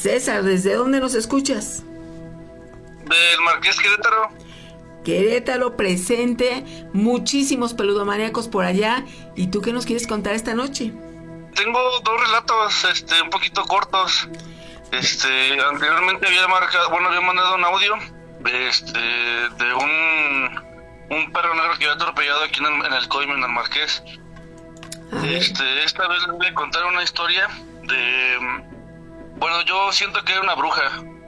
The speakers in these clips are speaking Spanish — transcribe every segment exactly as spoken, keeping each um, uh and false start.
César, ¿desde dónde nos escuchas? Del Marqués Querétaro. Querétaro presente, muchísimos peludomaníacos por allá. ¿Y tú qué nos quieres contar esta noche? Tengo dos relatos, este, un poquito cortos. Este, anteriormente había marcado, bueno, había mandado un audio, este, de un, un perro negro que había atropellado aquí en el, en el Coime, en el Marqués. Este, esta vez les voy a contar una historia de, bueno, yo siento que era una bruja.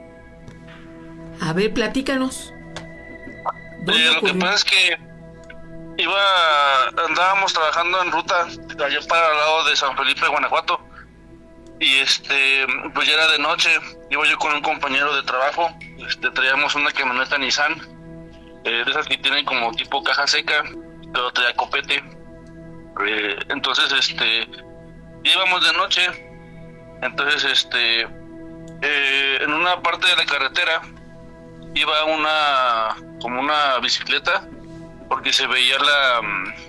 A ver, platícanos. Eh, lo que pasa es que iba, andábamos trabajando en ruta allá para el lado de San Felipe, Guanajuato, y este, pues ya era de noche. Iba yo con un compañero de trabajo, este, traíamos una camioneta Nissan, eh, de esas que tienen como tipo caja seca, pero traía copete. Eh, entonces, este, íbamos de noche, entonces, este, eh, en una parte de la carretera iba una, como una bicicleta, porque se veía la,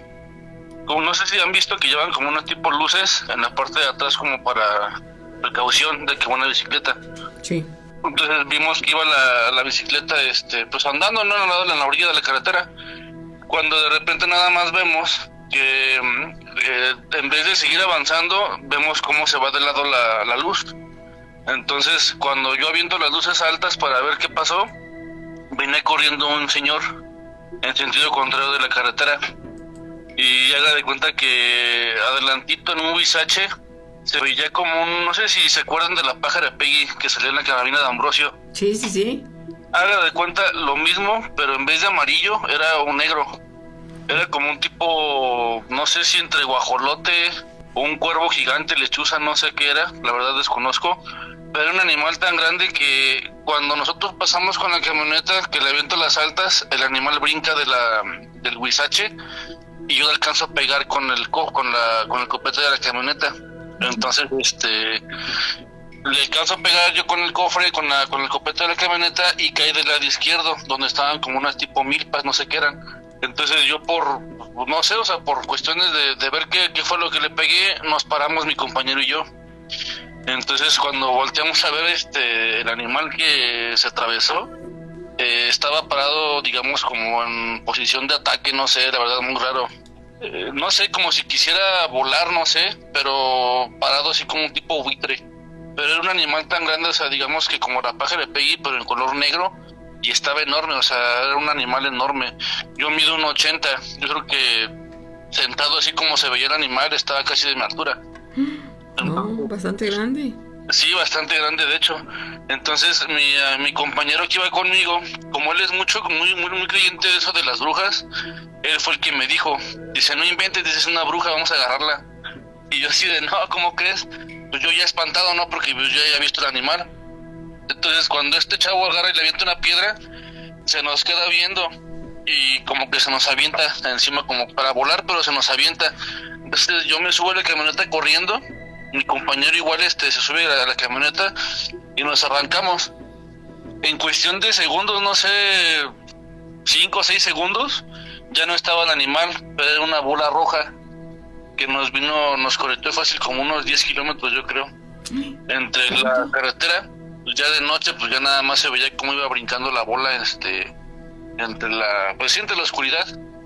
como no sé si han visto que llevan como unos tipos luces en la parte de atrás como para precaución de que va una bicicleta. Sí. Entonces vimos que iba la, la bicicleta, este, pues andando, ¿no? Al lado de la orilla de la carretera, cuando de repente nada más vemos que eh, en vez de seguir avanzando, vemos cómo se va de lado la, la luz. Entonces, cuando yo aviento las luces altas para ver qué pasó, venía corriendo un señor en sentido contrario de la carretera, y haga de cuenta que adelantito en un Huizache se veía como un, no sé si se acuerdan de la pájara Peggy que salía en la carabina de Ambrosio. Sí, sí, sí. Haga de cuenta lo mismo, pero en vez de amarillo era un negro. Era como un tipo, no sé si entre guajolote o un cuervo gigante, lechuza, no sé qué era, la verdad desconozco. Pero era un animal tan grande que cuando nosotros pasamos con la camioneta, que le aviento las altas, el animal brinca de la del Huizache y yo le alcanzo a pegar con el co, con la con el copete de la camioneta. Entonces, este, le alcanzo a pegar yo con el cofre, con la con el copete de la camioneta, y caí del lado izquierdo, donde estaban como unas tipo milpas, no sé qué eran. Entonces yo por, no sé, o sea, por cuestiones de, de ver qué, qué fue lo que le pegué, nos paramos mi compañero y yo. Entonces cuando volteamos a ver este el animal que se atravesó, eh, estaba parado, digamos, como en posición de ataque, no sé, la verdad muy raro. Eh, no sé, como si quisiera volar, no sé, pero parado así como un tipo buitre. Pero era un animal tan grande, o sea, digamos que como la pájara de Peggy, pero en color negro, y estaba enorme, o sea, era un animal enorme. Yo mido uno ochenta, yo creo que sentado así como se veía el animal, estaba casi de mi altura. No, bastante grande. Sí, bastante grande, de hecho. Entonces mi, uh, mi compañero que iba conmigo, como él es mucho, muy, muy, muy creyente de eso de las brujas, él fue el que me dijo, dice, no inventes, dice, es una bruja, vamos a agarrarla. Y yo así de, no, ¿cómo crees? Pues yo ya espantado, ¿no? Porque pues, yo ya había visto el animal. Entonces cuando este chavo agarra y le avienta una piedra, se nos queda viendo y como que se nos avienta encima como para volar, pero se nos avienta. Entonces yo me subo a la camioneta corriendo, mi compañero igual este se sube a la camioneta y nos arrancamos. En cuestión de segundos, no sé, cinco o seis segundos, ya no estaba el animal, pero era una bola roja que nos vino, nos correteó fácil como unos diez kilómetros, yo creo, entre la carretera. Pues ya de noche, pues ya nada más se veía cómo iba brincando la bola, este, entre la, pues sí, entre la oscuridad,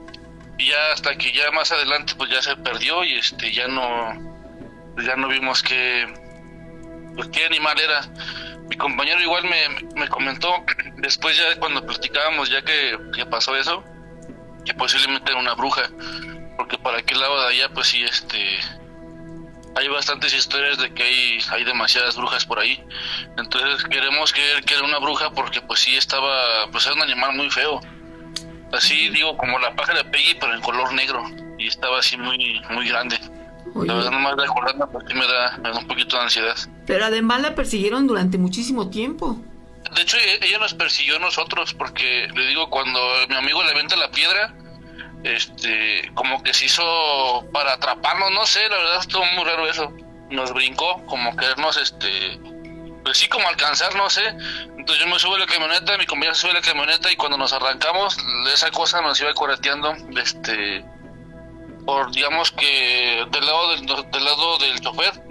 y ya hasta que ya más adelante, pues ya se perdió y este, ya no, pues ya no vimos qué, pues qué animal era. Mi compañero igual me, me comentó después ya cuando platicábamos ya que, que pasó eso, que posiblemente era una bruja, porque para aquel lado de allá, pues sí, este, hay bastantes historias de que hay, hay demasiadas brujas por ahí. Entonces queremos creer que era una bruja porque pues sí estaba, pues era un animal muy feo. Así digo, como la pájara de Peggy, pero en color negro. Y estaba así muy, muy grande. Oye. La verdad nomás de acordarme porque me da, me da un poquito de ansiedad. Pero además la persiguieron durante muchísimo tiempo. De hecho ella nos persiguió a nosotros porque, le digo, cuando mi amigo le avienta la piedra, este, como que se hizo para atraparnos, no sé, la verdad estuvo muy raro eso. Nos brincó, como querernos, este, pues sí, como alcanzar, no sé. Entonces yo me subo a la camioneta, mi compañero se sube a la camioneta y cuando nos arrancamos, esa cosa nos iba correteando, este, por, digamos que del lado del, del lado del chofer.